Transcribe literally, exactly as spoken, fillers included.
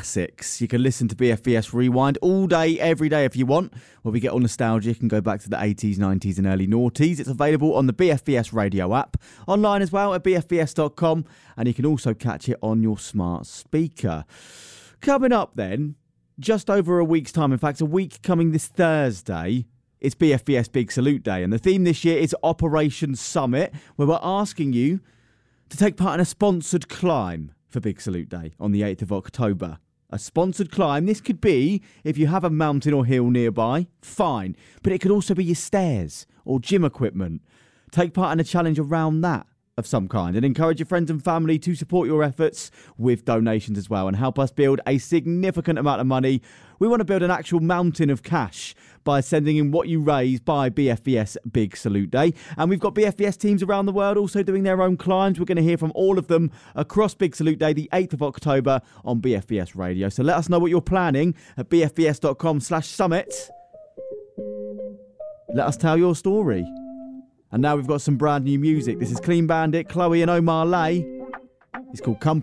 classics. You can listen to B F B S Rewind all day, every day if you want, where we get all nostalgic and go back to the eighties, nineties and early noughties. It's available on the B F B S radio app, online as well at b f b s dot com, and you can also catch it on your smart speaker. Coming up then, just over a week's time, in fact, a week coming this Thursday, it's B F B S Big Salute Day. And the theme this year is Operation Summit, where we're asking you to take part in a sponsored climb for Big Salute Day on the eighth of October. A sponsored climb. This could be, if you have a mountain or hill nearby, fine. But it could also be your stairs or gym equipment. Take part in a challenge around that of some kind, and encourage your friends and family to support your efforts with donations as well and help us build a significant amount of money. We want to build an actual mountain of cash by sending in what you raise by B F B S Big Salute Day. And we've got B F B S teams around the world also doing their own climbs. We're going to hear from all of them across Big Salute Day, the eighth of October on B F B S Radio. So let us know what you're planning at b f b s dot com slash summit. Let us tell your story. And now we've got some brand new music. This is Clean Bandit, Chloe and Omar Lay. It's called Company.